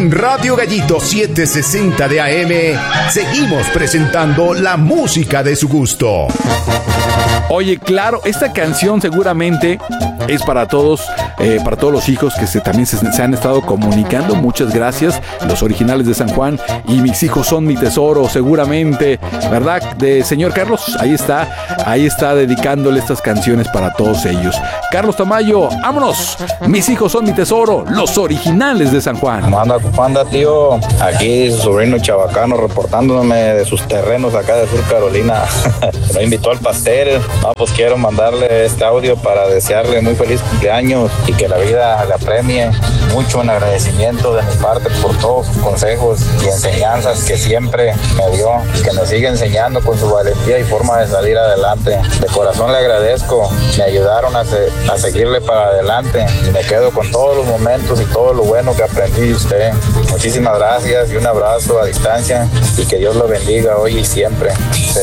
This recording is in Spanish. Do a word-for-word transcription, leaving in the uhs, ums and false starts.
En Radio Gallito setecientos sesenta de A M seguimos presentando la música de su gusto. Oye, claro, esta canción seguramente es para todos, eh, para todos los hijos que se, también se, se han estado comunicando. Muchas gracias, los originales de San Juan y mis hijos son mi tesoro, seguramente, ¿verdad? De señor Carlos, ahí está, ahí está dedicándole estas canciones para todos ellos. Carlos Tamayo, vámonos, mis hijos son mi tesoro, los originales de San Juan. ¿Cómo anda, cómo anda, tío? Aquí su sobrino Chabacano reportándome de sus terrenos acá de Sur Carolina. Me invitó al pastel. No, pues quiero mandarle este audio para desearle muy feliz cumpleaños y que la vida le apremie. Mucho en agradecimiento de mi parte por todos sus consejos y enseñanzas que siempre me dio y que me sigue enseñando con su valentía y forma de salir adelante. De corazón le agradezco. Me ayudaron a, se, a seguirle para adelante y me quedo con todos los momentos y todo lo bueno que aprendí de usted. Muchísimas gracias y un abrazo a distancia y que Dios lo bendiga hoy y siempre.